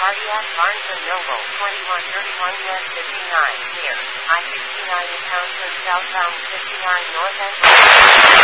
Cardiac Barnes & Noble, 2131 West 59, here. I-69 in Townsend, southbound 59 North End.